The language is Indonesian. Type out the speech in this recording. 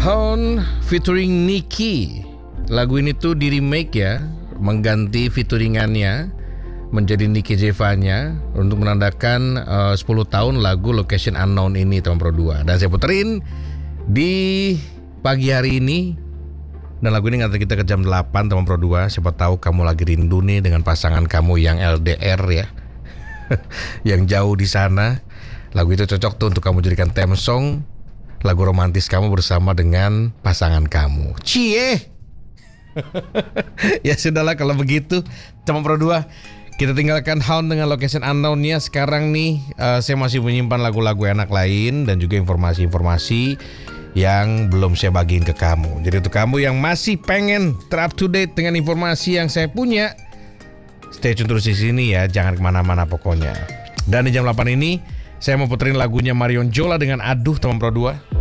Hound featuring Nicky. Lagu ini tuh di remake ya, mengganti featuringannya menjadi Nicky Jevanya untuk menandakan 10 tahun lagu Location Unknown ini, teman Pro 2. Dan saya puterin di pagi hari ini. Dan lagu ini ngantar kita ke jam 8, teman Pro 2. Siapa tahu kamu lagi rindu nih dengan pasangan kamu yang LDR ya. Yang jauh di sana. Lagu itu cocok tuh untuk kamu jadikan theme song lagu romantis kamu bersama dengan pasangan kamu. Cie. Ya sudahlah kalau begitu, teman Pro 2. Kita tinggalkan Hound dengan Location Unknown-nya. Sekarang nih saya masih menyimpan lagu-lagu enak lain dan juga informasi-informasi yang belum saya bagiin ke kamu. Jadi untuk kamu yang masih pengen up to date dengan informasi yang saya punya, stay tune terus di sini ya, jangan kemana-mana pokoknya. Dan di jam 8 ini saya mau puterin lagunya Marion Jola dengan Aduh, teman Pro 2.